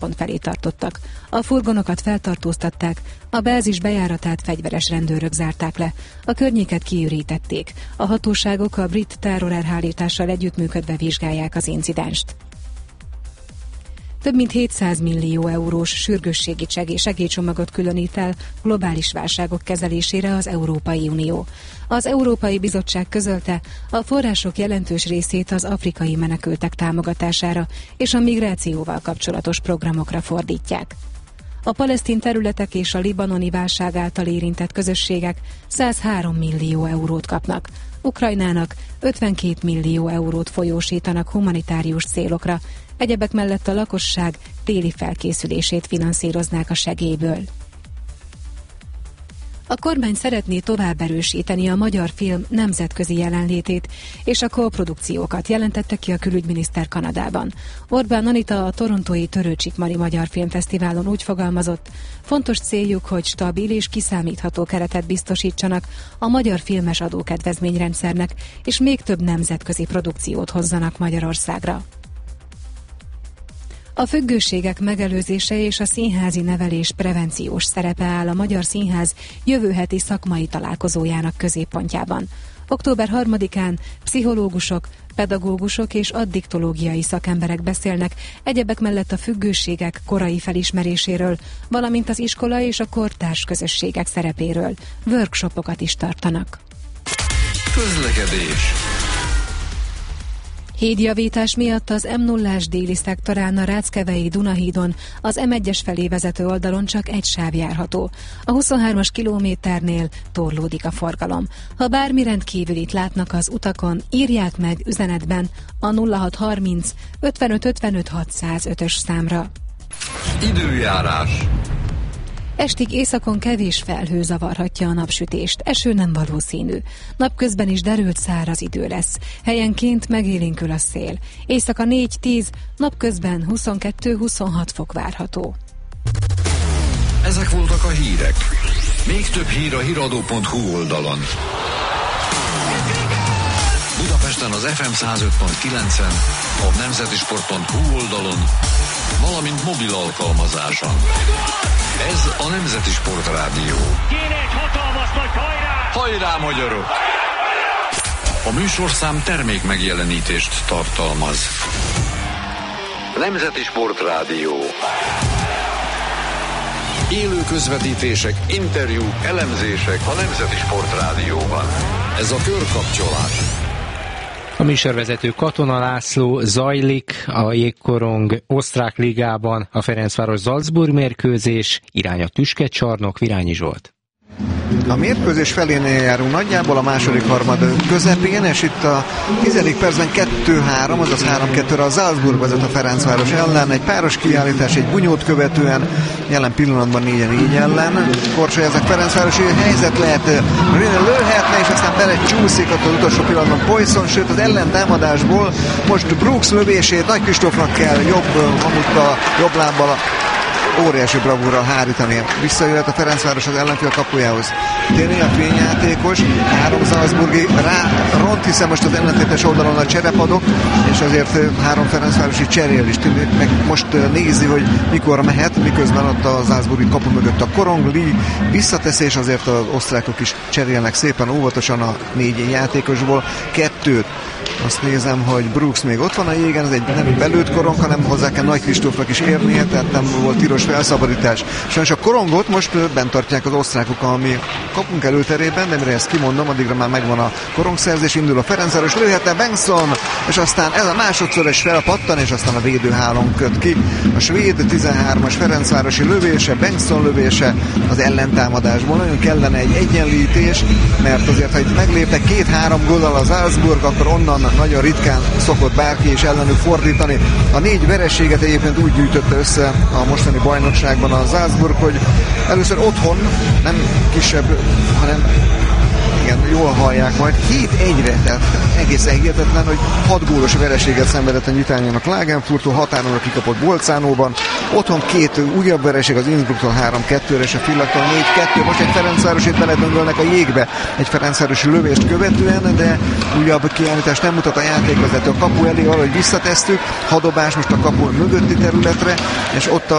pont felé tartottak. A furgonokat feltartóztatták, a bázis bejáratát fegyveres rendőrök zárták le, a környéket kiürítették. A hatóságok a brit terrorelhárítással együttműködve vizsgálják az incidenst. Több mint 700 millió eurós sürgősségi segélycsomagot különít el globális válságok kezelésére az Európai Unió. Az Európai Bizottság közölte, a források jelentős részét az afrikai menekültek támogatására és a migrációval kapcsolatos programokra fordítják. A palesztin területek és a libanoni válság által érintett közösségek 103 millió eurót kapnak. Ukrajnának 52 millió eurót folyósítanak humanitárius célokra, egyebek mellett a lakosság téli felkészülését finanszíroznák a segélyből. A kormány szeretné tovább erősíteni a magyar film nemzetközi jelenlétét és a koprodukciókat, jelentette ki a külügyminiszter Kanadában. Orbán Anita a torontói Törőcsik-Mari Magyar Filmfesztiválon úgy fogalmazott, fontos céljuk, hogy stabil és kiszámítható keretet biztosítsanak a magyar filmes adókedvezményrendszernek, és még több nemzetközi produkciót hozzanak Magyarországra. A függőségek megelőzése és a színházi nevelés prevenciós szerepe áll a Magyar Színház jövő heti szakmai találkozójának középpontjában. Október 3-án pszichológusok, pedagógusok és addiktológiai szakemberek beszélnek egyebek mellett a függőségek korai felismeréséről, valamint az iskola és a kortárs közösségek szerepéről. Workshopokat is tartanak. Közlekedés. Hídjavítás miatt az M0-ás déli szektorán a Ráckevei Dunahídon az M1-es felé vezető oldalon csak egy sáv járható. A 23-as kilométernél torlódik a forgalom. Ha bármi rendkívülit látnak az utakon, írják meg üzenetben a 0630 55 55 605-ös számra. Időjárás. Estig északon kevés felhő zavarhatja a napsütést, eső nem valószínű. Napközben is derült száraz idő lesz. Helyenként megélénkül a szél. Éjszaka 4-10, napközben 22-26 fok várható. Ezek voltak a hírek. Még több hír a hiradó.hu oldalon. Budapesten az FM 105.9-en, a nemzetisport.hu oldalon, valamint mobil alkalmazáson. Ez a Nemzeti Sport Rádió. Kéne egy hatalmas nagy hajrá! Hajrá, magyarok! A műsorszám termék megjelenítést tartalmaz. Nemzeti Sport Rádió. Élő közvetítések, interjúk, elemzések a Nemzeti Sport Rádióban. Ez a körkapcsolás. A műsorvezető Katona László. Zajlik a jégkorong osztrák ligában a Ferencváros-Salzburg mérkőzés, irány a Tüskecsarnok, Virányi Zsolt. A mérkőzés felénél járunk nagyjából a második harmad közepén, és itt a 10. percben 2-3, azaz 3-2-re a Salzburg vezet a Ferencváros ellen. Egy páros kiállítás, egy bunyót követően, jelen pillanatban 4-4 ellen. Korcsolya ezek Ferencvárosi helyzet lehet, Rene lőhetne, és aztán belecsúszik ott az utolsó pillanatban Poisson, sőt az ellentámadásból most Brooks lövését Nagy Kristófnak kell amúgy a jobb lábbal óriási bravúrral hárítani. Visszajöhet a Ferencváros az ellenfél kapujához. Tényleg a fényjátékos, 3 Salzburgi rá ront, hiszen most az ellentétes oldalon a cserepadok, és azért 3 Ferencvárosi cserél is. Meg most nézi, hogy mikor mehet, miközben ott a Salzburgi kapu mögött a korong, Lee visszateszi, és azért az osztrákok is cserélnek szépen óvatosan a 4 játékosból 2-t. Azt nézem, hogy Brooks még ott van a jégen, ez egy nem belőtt korong, hanem hozzá kell Nagy Kristófnak is érnie, tehát nem volt tilos felszabadítás. Sajnos a korongot most bent tartják az osztrákok, ami kapunk előterében, de mire ezt kimondom, addigra már megvan a korongszerzés, indul a Ferencváros, lőhetne Bengtsson, és aztán ez a másodszor is felpattan, és aztán a védőhálón köt ki. A svéd 13-as Ferencvárosi lövése, Bengtsson lövése az ellentámadásból. Nagyon kellene egy egyenlítés, mert azért, ha itt megléptek 2-3 góllal az Salzburg, akkor onnan nagyon ritkán szokott bárki is ellenük fordítani. A 4 vereséget egyébként úgy gyűjtötte össze a mostani bajnokságban a Salzburg, hogy először otthon, nem kisebb, hanem igen, jól hallják majd, 7-1-re, tehát egészen hihetetlen, hogy 6 gólos vereséget szenvedett a Nyitányának Klagenfurttól, határon kikapott Bolzánóban, Otthon 2 újabb vereség az Innsbrucktól 3-2-re és a Villaktól 4-2. Most egy Ferencvárosit beledöngölnek a jégbe egy ferencvárosi lövést követően, de újabb kiállítást nem mutat a játékvezető. A kapu elé valahogy visszatesztük, hadobás most a kapu mögötti területre, és ott